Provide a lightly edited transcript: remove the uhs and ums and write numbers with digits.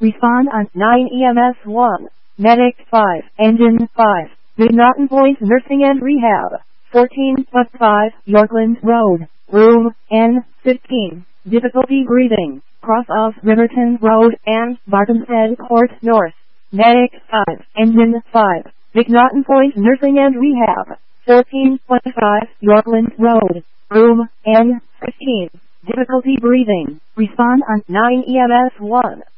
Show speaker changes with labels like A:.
A: Respond on 9 EMS 1. Medic 5. Engine 5. McNaughton Boys Nursing and Rehab. 14+5 Yorkland Road. Room N15. Difficulty breathing. Cross off Riverton Road and Bartonstead Court North. Medic 5. Engine 5. McNaughton Boys Nursing and Rehab. 14.5 Yorkland Road. Room N15. Difficulty breathing. Respond on 9 EMS 1.